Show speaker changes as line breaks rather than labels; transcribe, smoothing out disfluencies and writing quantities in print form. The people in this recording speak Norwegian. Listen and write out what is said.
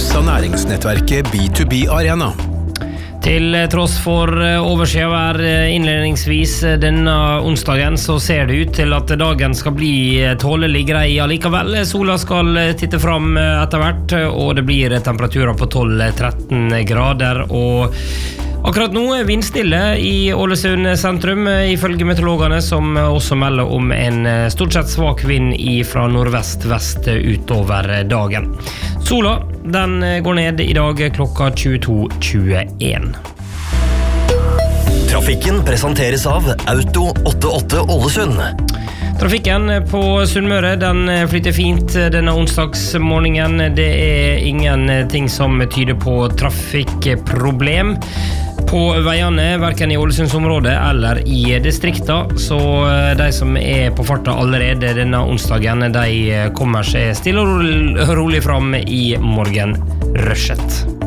av næringsnettverket B2B Arena.
Til tross for overskjær innledningsvis denne onsdagen så ser det ut til at dagen skal bli tålelig grei allikevel. Sola skal titte fram etter hvert, og det blir temperaturer på 12-13 grader, og akkurat nå vindstille i Ålesund sentrum, ifølge meteorologene, som også melder om en stort sett svak vind fra nordvest-vest utover dagen. Sola, den går ned i dag klokka 22:21.
Trafikken presenteres av Auto 88 Ålesund.
Trafikken på Sunnmøre, den flyter fint denne onsdagsmorgenen. Det ingenting som tyder på trafikkproblem på veiene, hverken i Ålesundsområdet eller i distrikta, så de som på farta allerede denne onsdagen, de kommer seg stille og rolig fram i morgenrushet.